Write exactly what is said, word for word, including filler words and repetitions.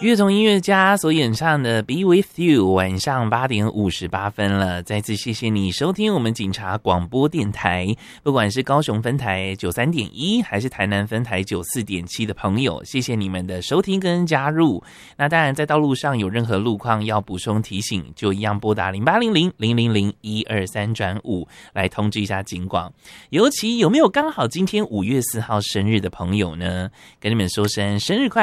乐童音乐家所演唱的 Be With You， 晚上八点五十八分了，再次谢谢你收听我们警察广播电台，不管是高雄分台九三点一还是台南分台九四点七的朋友，谢谢你们的收听跟加入。那当然在道路上有任何路况要补充提醒，就一样拨打零八零零零零零一二三转五来通知一下警广。尤其有没有刚好今天五月四号生日的朋友呢？跟你们说声生日快乐。